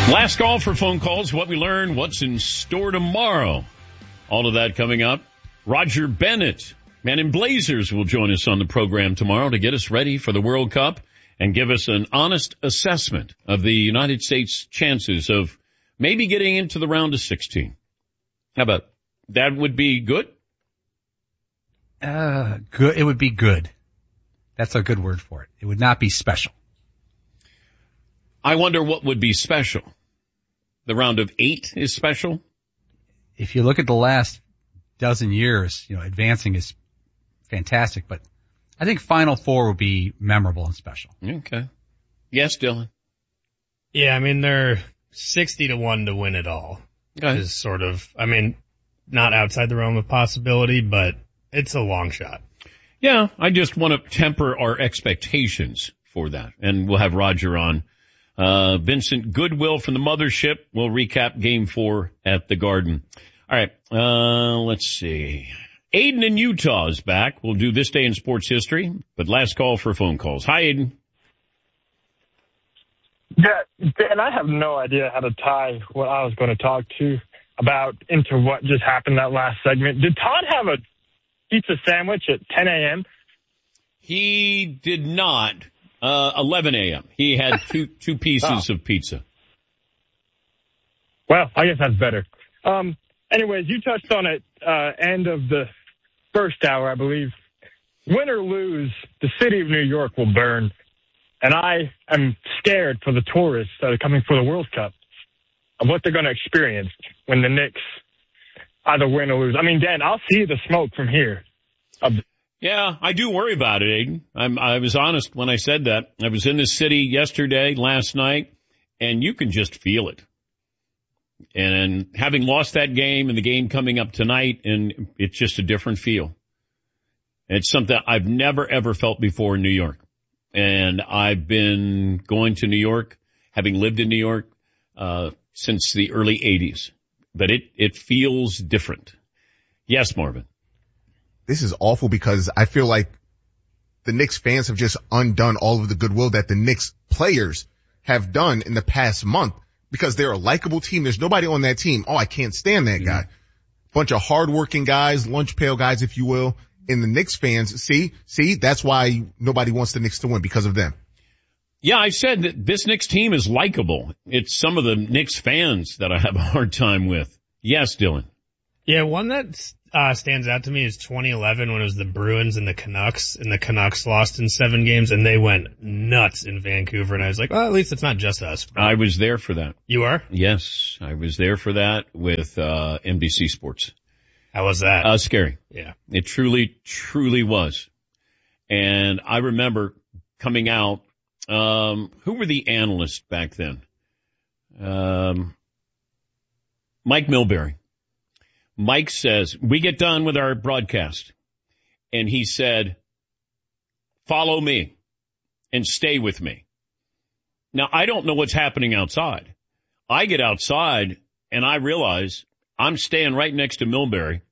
Last call for phone calls, what we learned, what's in store tomorrow. All of that coming up. Roger Bennett, Man in Blazers, will join us on the program tomorrow to get us ready for the World Cup and give us an honest assessment of the United States' chances of maybe getting into the round of 16. How about that? Would be good? Good. It would be good. That's a good word for it. It would not be special. I wonder what would be special. The round of 8 is special? If you look at the last dozen years, advancing is fantastic, but I think Final Four would be memorable and special. Okay. Yes, Dylan? Yeah, I mean, they're 60-1 to win it all. Okay. Is sort of, not outside the realm of possibility, but it's a long shot. Yeah, I just want to temper our expectations for that. And we'll have Roger on. Vincent Goodwill from the Mothership will recap Game 4 at the Garden. All right, let's see. Aiden in Utah is back. We'll do This Day in Sports History, but last call for phone calls. Hi, Aiden. Yeah, Dan, I have no idea how to tie what I was going to talk to about into what just happened that last segment. Did Todd have a pizza sandwich at 10 a.m.? He did not. 11 a.m. He had two pieces of pizza. Well, I guess that's better. Anyways, you touched on it end of the first hour, I believe. Win or lose, the city of New York will burn. And I am scared for the tourists that are coming for the World Cup of what they're going to experience when the Knicks either win or lose. I mean, Dan, I'll see the smoke from here. Yeah, I do worry about it, Aiden. I was honest when I said that. I was in the city yesterday, last night, and you can just feel it. And having lost that game and the game coming up tonight, and it's just a different feel. It's something I've never, ever felt before in New York. And I've been going to New York, having lived in New York, since the early 80s. But it feels different. Yes, Marvin. This is awful because I feel like the Knicks fans have just undone all of the goodwill that the Knicks players have done in the past month because they're a likable team. There's nobody on that team. Oh, I can't stand that guy. Bunch of hardworking guys, lunch pail guys, if you will. And the Knicks fans, see, that's why nobody wants the Knicks to win, because of them. Yeah, I said that this Knicks team is likable. It's some of the Knicks fans that I have a hard time with. Yes, Dylan. Yeah, one that stands out to me is 2011 when it was the Bruins and the Canucks lost in 7 games, and they went nuts in Vancouver. And I was like, well, at least it's not just us. I was there for that. You are? Yes, I was there for that with NBC Sports. How was that? Scary. Yeah. It truly, truly was. And I remember coming out, who were the analysts back then? Mike Milbury. Mike says, we get done with our broadcast. And he said, follow me and stay with me. Now, I don't know what's happening outside. I get outside and I realize I'm staying right next to Milbury.